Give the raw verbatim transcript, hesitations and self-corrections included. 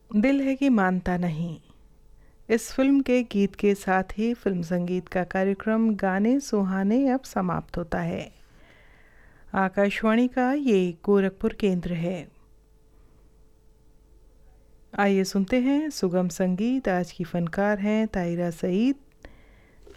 दिल है कि मानता नहीं। इस फिल्म के गीत के साथ ही फिल्म संगीत का कार्यक्रम गाने सुहाने अब समाप्त होता है। आकाशवाणी का ये गोरखपुर केंद्र है। आइए सुनते हैं सुगम संगीत। आज की फनकार हैं ताहिरा सईद।